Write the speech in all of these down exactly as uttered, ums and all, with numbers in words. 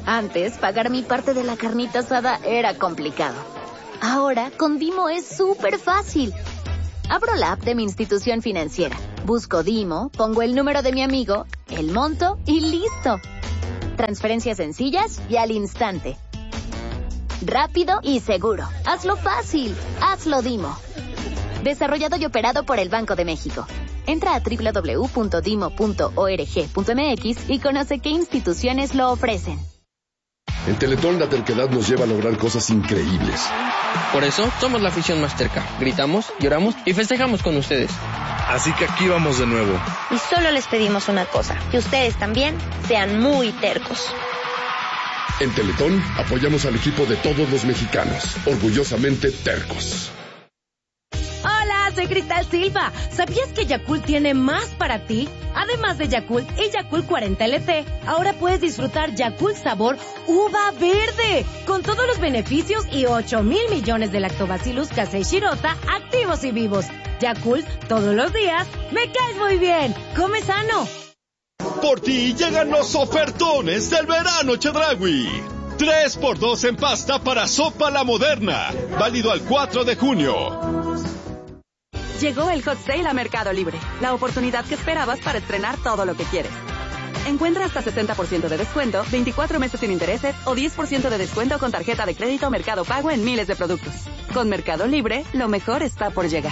Antes, pagar mi parte de la carnita asada era complicado. Ahora, con Dimo es súper fácil. Abro la app de mi institución financiera, busco Dimo, pongo el número de mi amigo, el monto y listo. Transferencias sencillas y al instante. Rápido y seguro. Hazlo fácil. Hazlo Dimo. Desarrollado y operado por el Banco de México. Entra a doble u doble u doble u punto dimo punto org punto m x y conoce qué instituciones lo ofrecen. En Teletón la terquedad nos lleva a lograr cosas increíbles. Por eso somos la afición más terca. Gritamos, lloramos y festejamos con ustedes. Así que aquí vamos de nuevo. Y solo les pedimos una cosa, que ustedes también sean muy tercos. En Teletón apoyamos al equipo de todos los mexicanos, orgullosamente tercos. Hola, soy Cristal Silva. ¿Sabías que Yakult tiene más para ti? Además de Yakult y Yakult cuarenta L T, ahora puedes disfrutar Yakult sabor uva verde, con todos los beneficios y ocho mil millones de lactobacillus casei shirota activos y vivos. Yakult, todos los días, me caes muy bien. Come sano. Por ti llegan los ofertones del verano Chedraui. tres por dos en pasta para sopa La Moderna. Válido al cuatro de junio. Llegó el Hot Sale a Mercado Libre. La oportunidad que esperabas para estrenar todo lo que quieres. Encuentra hasta sesenta por ciento de descuento, veinticuatro meses sin intereses o diez por ciento de descuento con tarjeta de crédito Mercado Pago en miles de productos. Con Mercado Libre, lo mejor está por llegar.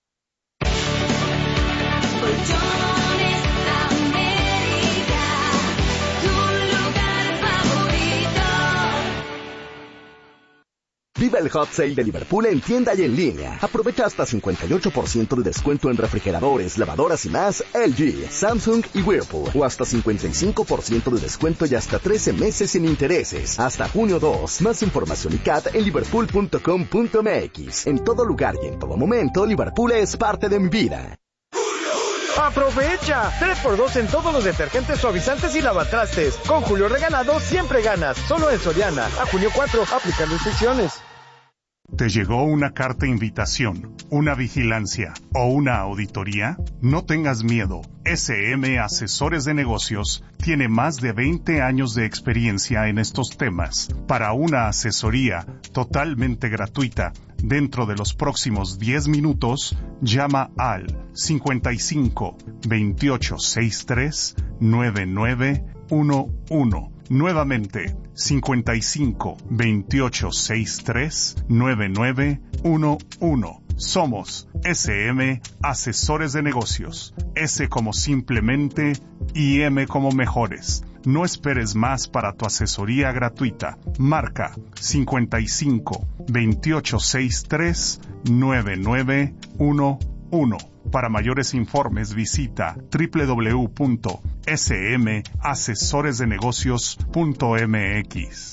Viva el Hot Sale de Liverpool en tienda y en línea. Aprovecha hasta cincuenta y ocho por ciento de descuento en refrigeradores, lavadoras y más L G, Samsung y Whirlpool. O hasta cincuenta y cinco por ciento de descuento y hasta trece meses sin intereses. Hasta junio dos. Más información y C A T en liverpool punto com punto m x. En todo lugar y en todo momento, Liverpool es parte de mi vida. ¡Aprovecha! tres por dos en todos los detergentes, suavizantes y lavatrastes. Con Julio Regalado siempre ganas. Solo en Soriana. A junio cuatro. Aplican restricciones. ¿Te llegó una carta invitación, una vigilancia o una auditoría? No tengas miedo. S M Asesores de Negocios tiene más de veinte años de experiencia en estos temas. Para una asesoría totalmente gratuita, dentro de los próximos diez minutos, llama al cincuenta y cinco, veintiocho, sesenta y tres, noventa y nueve once. Nuevamente, cincuenta y cinco, veintiocho, sesenta y tres, noventa y nueve once. Somos S M Asesores de Negocios. S como simplemente y M como mejores. No esperes más para tu asesoría gratuita. Marca cincuenta y cinco, veintiocho, sesenta y tres, noventa y nueve once. Para mayores informes visita doble u doble u doble u punto s m asesores de negocios punto m x.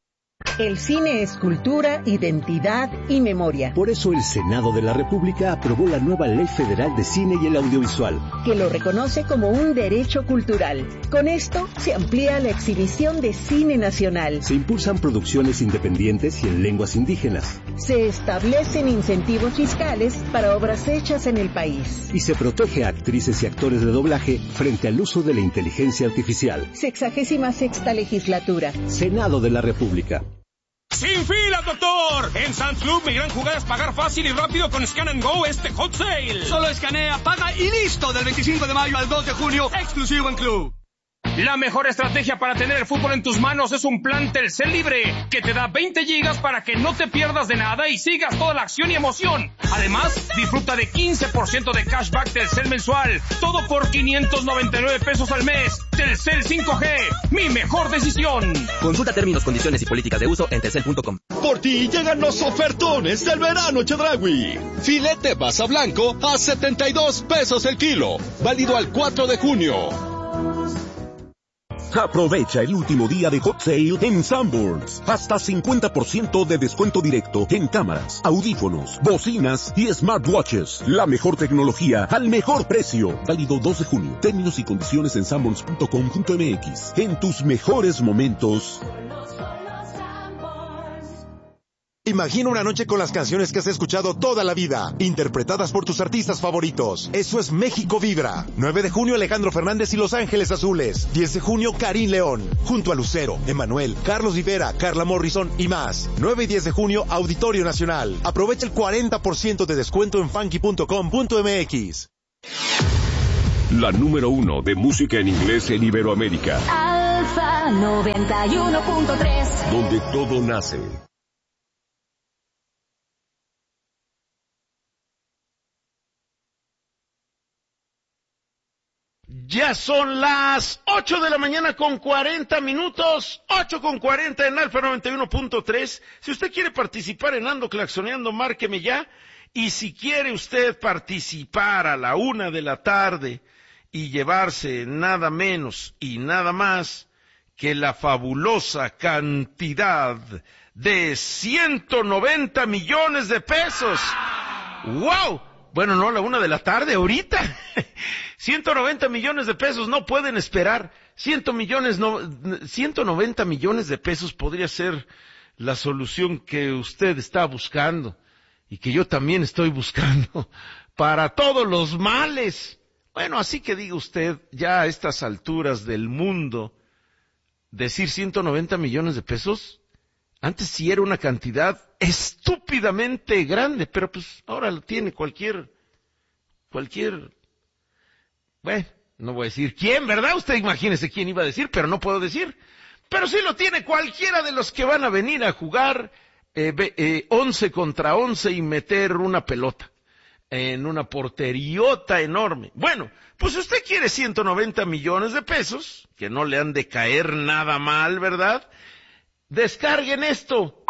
El cine es cultura, identidad y memoria. Por eso el Senado de la República aprobó la nueva Ley Federal de Cine y el Audiovisual, que lo reconoce como un derecho cultural. Con esto se amplía la exhibición de cine nacional. Se impulsan producciones independientes y en lenguas indígenas. Se establecen incentivos fiscales para obras hechas en el país. Y se protege a actrices y actores de doblaje frente al uso de la inteligencia artificial. Sexagésima sexta legislatura. Senado de la República. ¡Sin filas, doctor! En Sam's Club, mi gran jugada es pagar fácil y rápido con Scan and Go este Hot Sale. Solo escanea, paga y listo. Del veinticinco de mayo al dos de junio, exclusivo en Club. La mejor estrategia para tener el fútbol en tus manos es un plan Telcel Libre, que te da veinte gigas para que no te pierdas de nada y sigas toda la acción y emoción. Además, disfruta de quince por ciento de cashback Telcel mensual, todo por quinientos noventa y nueve pesos al mes. Telcel cinco G, mi mejor decisión. Consulta términos, condiciones y políticas de uso en telcel punto com. Por ti llegan los ofertones del verano Chedraui. Filete basa blanco a setenta y dos pesos el kilo, válido al cuatro de junio. Aprovecha el último día de Hot Sale en Sanborns. Hasta cincuenta por ciento de descuento directo en cámaras, audífonos, bocinas y smartwatches. La mejor tecnología al mejor precio. Válido dos de junio. Términos y condiciones en sanborns punto com punto m x. En tus mejores momentos. Imagina una noche con las canciones que has escuchado toda la vida, interpretadas por tus artistas favoritos. Eso es México Vibra. nueve de junio, Alejandro Fernández y Los Ángeles Azules. diez de junio, Karim León. Junto a Lucero, Emanuel, Carlos Rivera, Carla Morrison y más. nueve y diez de junio, Auditorio Nacional. Aprovecha el cuarenta por ciento de descuento en funky punto com punto m x. La número uno de música en inglés en Iberoamérica. Alfa noventa y uno punto tres. Donde todo nace. Ya son las ocho de la mañana con cuarenta minutos, ocho con cuarenta en Alfa noventa y uno punto tres. Si usted quiere participar en Ando Claxoneando, márqueme ya. Y si quiere usted participar a la una de la tarde y llevarse nada menos y nada más que la fabulosa cantidad de ciento noventa millones de pesos. ¡Wow! Bueno, no a la una de la tarde, ahorita. ciento noventa millones de pesos, no pueden esperar. cien millones, no, ciento noventa millones de pesos podría ser la solución que usted está buscando y que yo también estoy buscando para todos los males. Bueno, así que diga usted, ya a estas alturas del mundo, decir ciento noventa millones de pesos, antes sí era una cantidad estúpidamente grande, pero pues ahora lo tiene cualquier, cualquier, bueno, no voy a decir quién, ¿verdad? Usted imagínese quién iba a decir, pero no puedo decir. Pero sí lo tiene cualquiera de los que van a venir a jugar eh, eh, once contra once y meter una pelota en una porteriota enorme. Bueno, pues usted quiere ciento noventa millones de pesos, que no le han de caer nada mal, ¿verdad? Descarguen esto.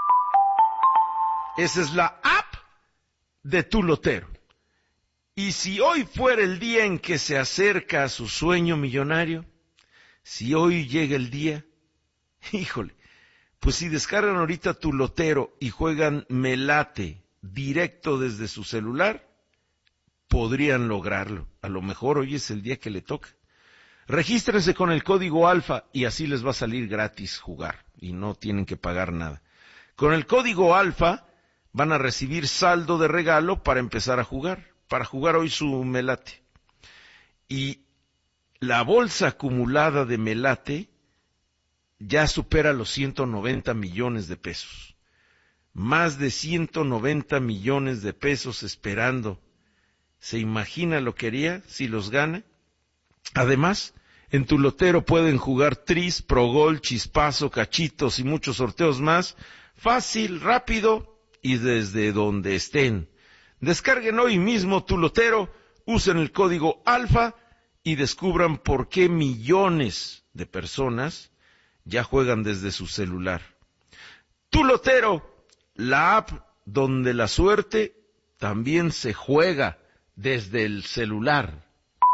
Esa es la app de Tu Lotero. Y si hoy fuera el día en que se acerca a su sueño millonario, si hoy llega el día, híjole, pues si descargan ahorita Tu Lotero y juegan Me Late directo desde su celular, podrían lograrlo. A lo mejor hoy es el día que le toca. Regístrense con el código alfa y así les va a salir gratis jugar y no tienen que pagar nada. Con el código alfa van a recibir saldo de regalo para empezar a jugar, para jugar hoy su Me Late. Y la bolsa acumulada de Me Late ya supera los ciento noventa millones de pesos. Más de ciento noventa millones de pesos esperando. ¿Se imagina lo que haría si los gana? Además, en Tu Lotero pueden jugar Tris, Progol, Chispazo, Cachitos y muchos sorteos más. Fácil, rápido y desde donde estén. Descarguen hoy mismo Tu Lotero, usen el código alfa y descubran por qué millones de personas ya juegan desde su celular. Tu Lotero, la app donde la suerte también se juega desde el celular.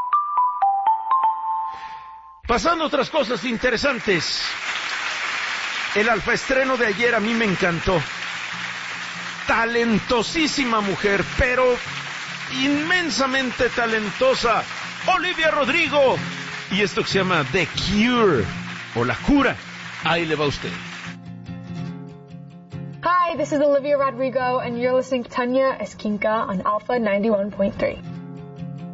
Pasando a otras cosas interesantes. El alfa estreno de ayer a mí me encantó. Talentosísima mujer, pero inmensamente talentosa. Olivia Rodrigo. Y esto que se llama The Cure, o La Cura. Ahí le va a usted. Hi, this is Olivia Rodrigo, and you're listening to Tanya Esquinca on Alpha ninety-one point three.